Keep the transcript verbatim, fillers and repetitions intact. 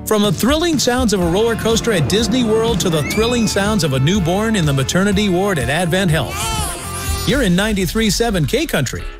From the thrilling sounds of a roller coaster at Disney World to the thrilling sounds of a newborn in the maternity ward at Advent Health. You're in ninety-three point seven K Country.